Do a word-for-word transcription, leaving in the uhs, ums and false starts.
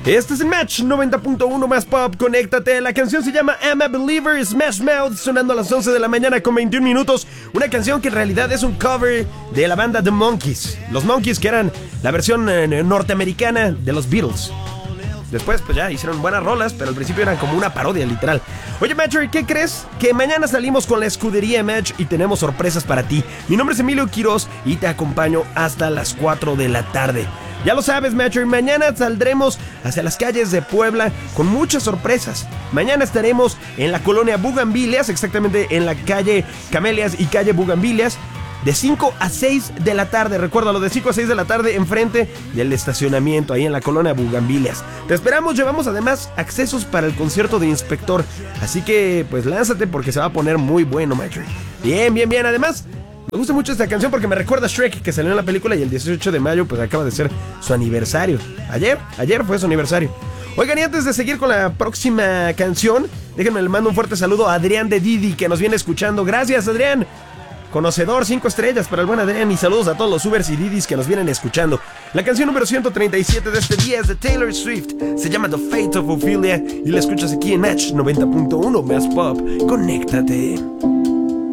Este es el Match noventa punto uno más pop, conéctate. La canción se llama I'm a Believer, Smash Mouth, sonando a las once de la mañana con veintiún minutos. Una canción que en realidad es un cover de la banda The Monkees. Los Monkees, que eran la versión eh, norteamericana de los Beatles. Después pues ya hicieron buenas rolas, pero al principio eran como una parodia literal. Oye Matcher, ¿qué crees? Que mañana salimos con la escudería Match y tenemos sorpresas para ti. Mi nombre es Emilio Quiroz y te acompaño hasta las cuatro de la tarde. Ya lo sabes, Matcher, mañana saldremos hacia las calles de Puebla con muchas sorpresas. Mañana estaremos en la colonia Bugambilias, exactamente en la calle Camelias y calle Bugambilias, de cinco a seis de la tarde. Recuérdalo, de cinco a seis de la tarde, enfrente del estacionamiento, ahí en la colonia Bugambilias. Te esperamos, llevamos además accesos para el concierto de Inspector. Así que, pues lánzate porque se va a poner muy bueno, Matcher. Bien, bien, bien, además... me gusta mucho esta canción porque me recuerda a Shrek, que salió en la película, y el dieciocho de mayo pues acaba de ser su aniversario. Ayer, ayer fue su aniversario. Oigan, y antes de seguir con la próxima canción, déjenme le mando un fuerte saludo a Adrián de Didi, que nos viene escuchando. Gracias, Adrián. Conocedor, cinco estrellas para el buen Adrián, y saludos a todos los Ubers y Didis que nos vienen escuchando. La canción número ciento treinta y siete de este día es de Taylor Swift. Se llama The Fate of Ophelia y la escuchas aquí en Match noventa punto uno más pop. Conéctate.